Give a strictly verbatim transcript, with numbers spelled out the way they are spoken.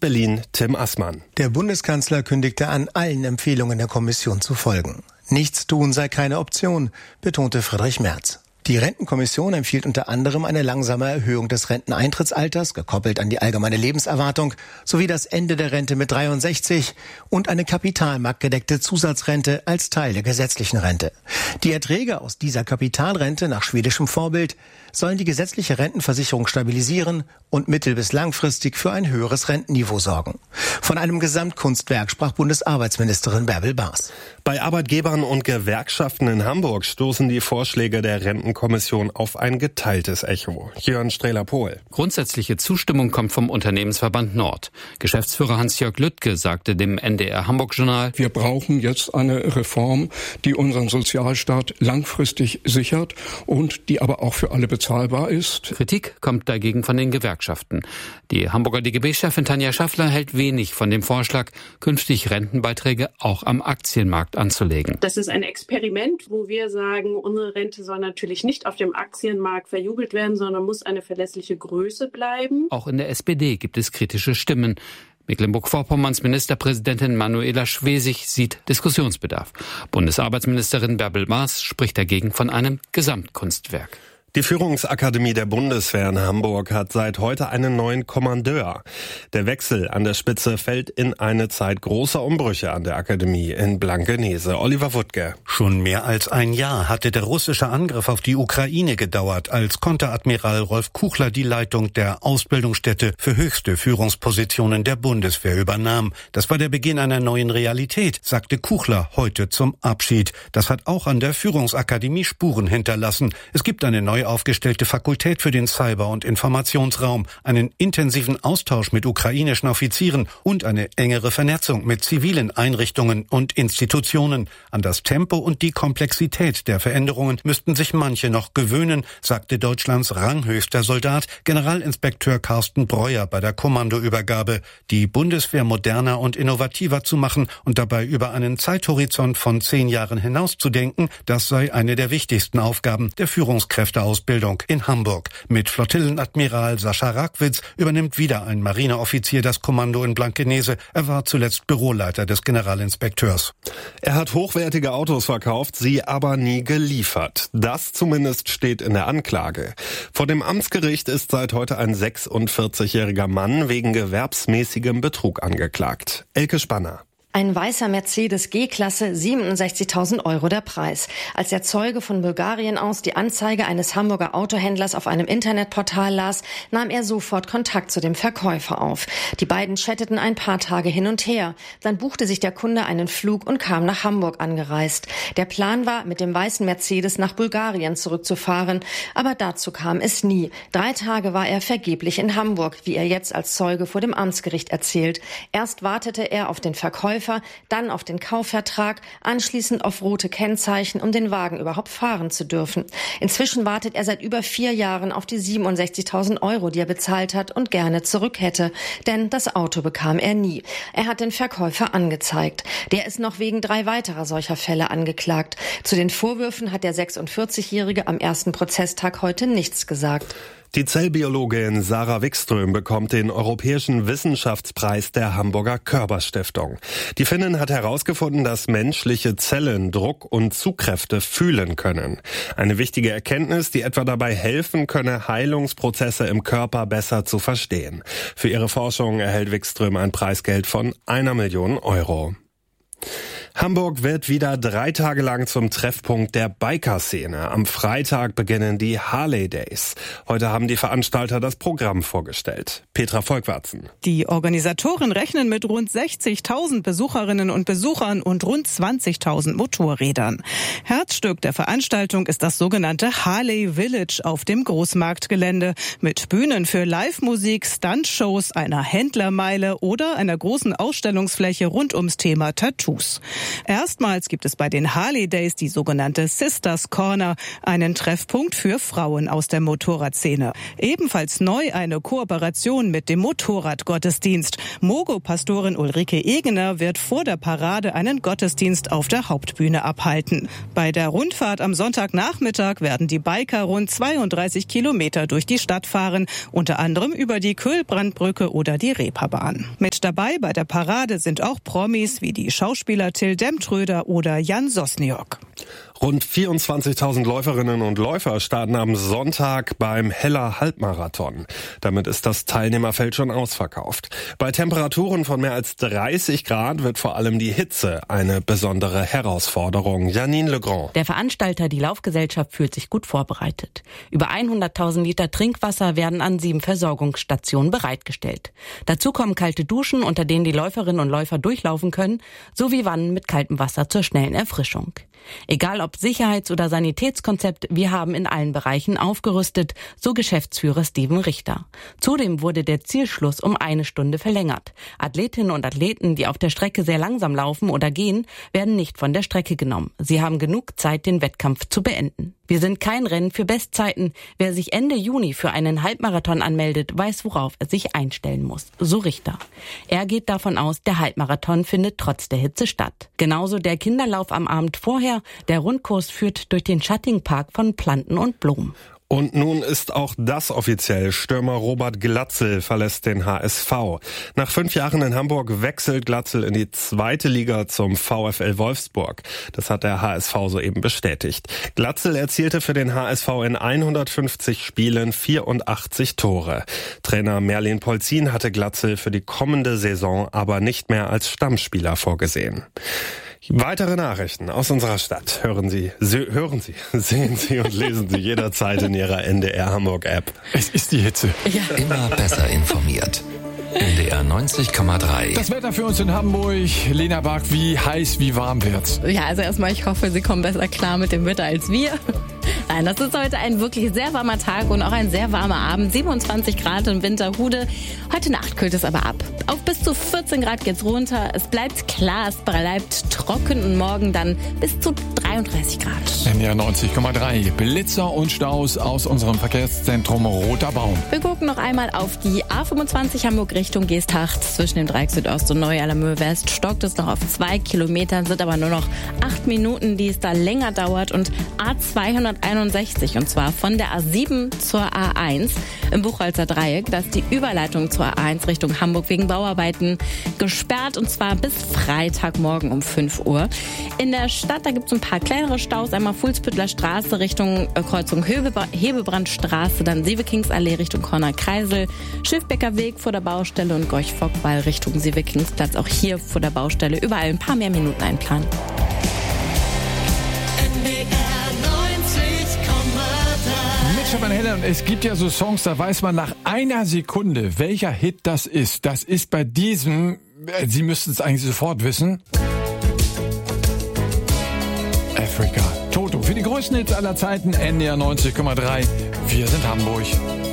Berlin Tim Assmann. Der Bundeskanzler kündigte an, allen Empfehlungen der Kommission zu folgen. Nichts tun sei keine Option, betonte Friedrich Merz. Die Rentenkommission empfiehlt unter anderem eine langsame Erhöhung des Renteneintrittsalters, gekoppelt an die allgemeine Lebenserwartung, sowie das Ende der Rente mit dreiundsechzig und eine kapitalmarktgedeckte Zusatzrente als Teil der gesetzlichen Rente. Die Erträge aus dieser Kapitalrente nach schwedischem Vorbild sollen die gesetzliche Rentenversicherung stabilisieren und mittel- bis langfristig für ein höheres Rentenniveau sorgen. Von einem Gesamtkunstwerk sprach Bundesarbeitsministerin Bärbel Baas. Bei Arbeitgebern und Gewerkschaften in Hamburg stoßen die Vorschläge der Rentenkommission auf ein geteiltes Echo. Jörn Strehler-Pohl. Grundsätzliche Zustimmung kommt vom Unternehmensverband Nord. Geschäftsführer Hans-Jörg Lüttke sagte dem N D R Hamburg-Journal: Wir brauchen jetzt eine Reform, die unseren Sozialstaat langfristig sichert und die aber auch für alle bezahlbar ist. Kritik kommt dagegen von den Gewerkschaften. Die Hamburger D G B-Chefin Tanja Schaffler hält wenig von dem Vorschlag, künftig Rentenbeiträge auch am Aktienmarkt anzulegen. Das ist ein Experiment, wo wir sagen, unsere Rente soll natürlich nicht auf dem Aktienmarkt verjubelt werden, sondern muss eine verlässliche Größe bleiben. Auch in der S P D gibt es kritische Stimmen. Mecklenburg-Vorpommerns Ministerpräsidentin Manuela Schwesig sieht Diskussionsbedarf. Bundesarbeitsministerin Bärbel Baas spricht dagegen von einem Gesamtkunstwerk. Die Führungsakademie der Bundeswehr in Hamburg hat seit heute einen neuen Kommandeur. Der Wechsel an der Spitze fällt in eine Zeit großer Umbrüche an der Akademie in Blankenese. Oliver Wuttke. Schon mehr als ein Jahr hatte der russische Angriff auf die Ukraine gedauert, als Konteradmiral Rolf Kuchler die Leitung der Ausbildungsstätte für höchste Führungspositionen der Bundeswehr übernahm. Das war der Beginn einer neuen Realität, sagte Kuchler heute zum Abschied. Das hat auch an der Führungsakademie Spuren hinterlassen. Es gibt eine neue aufgestellte Fakultät für den Cyber- und Informationsraum, einen intensiven Austausch mit ukrainischen Offizieren und eine engere Vernetzung mit zivilen Einrichtungen und Institutionen. An das Tempo und die Komplexität der Veränderungen müssten sich manche noch gewöhnen, sagte Deutschlands ranghöchster Soldat, Generalinspekteur Carsten Breuer bei der Kommandoübergabe. Die Bundeswehr moderner und innovativer zu machen und dabei über einen Zeithorizont von zehn Jahren hinaus zu denken, das sei eine der wichtigsten Aufgaben der Führungskräfte Ausbildung in Hamburg. Mit Flottillenadmiral Sascha Rackwitz übernimmt wieder ein Marineoffizier das Kommando in Blankenese. Er war zuletzt Büroleiter des Generalinspekteurs. Er hat hochwertige Autos verkauft, sie aber nie geliefert. Das zumindest steht in der Anklage. Vor dem Amtsgericht ist seit heute ein sechsundvierzigjähriger Mann wegen gewerbsmäßigem Betrug angeklagt. Elke Spanner. Ein weißer Mercedes G-Klasse, siebenundsechzigtausend Euro der Preis. Als der Zeuge von Bulgarien aus die Anzeige eines Hamburger Autohändlers auf einem Internetportal las, nahm er sofort Kontakt zu dem Verkäufer auf. Die beiden chatteten ein paar Tage hin und her. Dann buchte sich der Kunde einen Flug und kam nach Hamburg angereist. Der Plan war, mit dem weißen Mercedes nach Bulgarien zurückzufahren. Aber dazu kam es nie. Drei Tage war er vergeblich in Hamburg, wie er jetzt als Zeuge vor dem Amtsgericht erzählt. Erst wartete er auf den Verkäufer, dann auf den Kaufvertrag, anschließend auf rote Kennzeichen, um den Wagen überhaupt fahren zu dürfen. Inzwischen wartet er seit über vier Jahren auf die siebenundsechzigtausend Euro, die er bezahlt hat und gerne zurück hätte. Denn das Auto bekam er nie. Er hat den Verkäufer angezeigt. Der ist noch wegen drei weiterer solcher Fälle angeklagt. Zu den Vorwürfen hat der sechsundvierzigjährige am ersten Prozesstag heute nichts gesagt. Die Zellbiologin Sarah Wikström bekommt den Europäischen Wissenschaftspreis der Hamburger Körber-Stiftung. Die Finnin hat herausgefunden, dass menschliche Zellen Druck und Zugkräfte fühlen können. Eine wichtige Erkenntnis, die etwa dabei helfen könne, Heilungsprozesse im Körper besser zu verstehen. Für ihre Forschung erhält Wikström ein Preisgeld von einer Million Euro. Hamburg wird wieder drei Tage lang zum Treffpunkt der Biker-Szene. Am Freitag beginnen die Harley Days. Heute haben die Veranstalter das Programm vorgestellt. Petra Volkwarzen. Die Organisatoren rechnen mit rund sechzigtausend Besucherinnen und Besuchern und rund zwanzigtausend Motorrädern. Herzstück der Veranstaltung ist das sogenannte Harley Village auf dem Großmarktgelände mit Bühnen für Live-Musik, Stuntshows, einer Händlermeile oder einer großen Ausstellungsfläche rund ums Thema Tattoos. Erstmals gibt es bei den Harley Days die sogenannte Sisters Corner, einen Treffpunkt für Frauen aus der Motorradszene. Ebenfalls neu eine Kooperation mit dem Motorradgottesdienst. Mogo-Pastorin Ulrike Egener wird vor der Parade einen Gottesdienst auf der Hauptbühne abhalten. Bei der Rundfahrt am Sonntagnachmittag werden die Biker rund zweiunddreißig Kilometer durch die Stadt fahren, unter anderem über die Kühlbrandbrücke oder die Reeperbahn. Mit dabei bei der Parade sind auch Promis wie die Schauspieler Till Demtröder oder Jan Sosniok. Rund vierundzwanzigtausend Läuferinnen und Läufer starten am Sonntag beim Heller Halbmarathon. Damit ist das Teilnehmerfeld schon ausverkauft. Bei Temperaturen von mehr als dreißig Grad wird vor allem die Hitze eine besondere Herausforderung. Janine Legrand. Der Veranstalter, die Laufgesellschaft, fühlt sich gut vorbereitet. Über hunderttausend Liter Trinkwasser werden an sieben Versorgungsstationen bereitgestellt. Dazu kommen kalte Duschen, unter denen die Läuferinnen und Läufer durchlaufen können, sowie Wannen mit kaltem Wasser zur schnellen Erfrischung. Egal ob Sicherheits- oder Sanitätskonzept, wir haben in allen Bereichen aufgerüstet, so Geschäftsführer Steven Richter. Zudem wurde der Zielschluss um eine Stunde verlängert. Athletinnen und Athleten, die auf der Strecke sehr langsam laufen oder gehen, werden nicht von der Strecke genommen. Sie haben genug Zeit, den Wettkampf zu beenden. Wir sind kein Rennen für Bestzeiten. Wer sich Ende Juni für einen Halbmarathon anmeldet, weiß, worauf er sich einstellen muss. So Richter. Er geht davon aus, der Halbmarathon findet trotz der Hitze statt. Genauso der Kinderlauf am Abend vorher. Der Rundkurs führt durch den schattigen Park von Planten und Blumen. Und nun ist auch das offiziell. Stürmer Robert Glatzel verlässt den H S V. Nach fünf Jahren in Hamburg wechselt Glatzel in die zweite Liga zum VfL Wolfsburg. Das hat der H S V soeben bestätigt. Glatzel erzielte für den H S V in hundertfünfzig Spielen vierundachtzig Tore. Trainer Merlin Polzin hatte Glatzel für die kommende Saison aber nicht mehr als Stammspieler vorgesehen. Weitere Nachrichten aus unserer Stadt hören Sie, hören Sie, sehen Sie und lesen Sie jederzeit in Ihrer N D R Hamburg App. Es ist die Hitze. Ja. Immer besser informiert. N D R neunzig Komma drei. Das Wetter für uns in Hamburg. Lena Bark, wie heiß, wie warm wird's? Ja, also erstmal, ich hoffe, Sie kommen besser klar mit dem Wetter als wir. Nein, das ist heute ein wirklich sehr warmer Tag und auch ein sehr warmer Abend. siebenundzwanzig Grad in Winterhude. Heute Nacht kühlt es aber ab. Auf bis zu vierzehn Grad geht's runter. Es bleibt klar, es bleibt trocken und morgen dann bis zu dreiunddreißig Grad. N D R neunzig Komma drei. Blitzer und Staus aus unserem Verkehrszentrum Roter Baum. Wir gucken noch einmal auf die A fünfundzwanzig Hamburg Richtung Geesthacht. Zwischen dem Dreieck Südost und Neu-Alamöhr West stockt es noch auf zwei Kilometern, sind aber nur noch acht Minuten, die es da länger dauert. Und A zweihunderteinundsechzig, und zwar von der A sieben zur A eins im Buchholzer Dreieck. Da ist die Überleitung zur A eins Richtung Hamburg wegen Bauarbeiten gesperrt, und zwar bis Freitagmorgen um fünf Uhr. In der Stadt, da gibt es ein paar kleinere Staus. Einmal Fuhlsbüttler Straße Richtung Kreuzung Hebebrandstraße, dann Sievekingsallee Richtung Corner-Kreisel, Schiffbecker Weg vor der Baustelle und Gorch-Fock-Wall Richtung Sievekingsplatz. Auch hier vor der Baustelle überall ein paar mehr Minuten einplanen. Mit Stefan Heller, und es gibt ja so Songs, da weiß man nach einer Sekunde, welcher Hit das ist. Das ist bei diesem, Sie müssten es eigentlich sofort wissen. Afrika. Toto. Für die größten Hits aller Zeiten, N D R neunzig Komma drei. Wir sind Hamburg.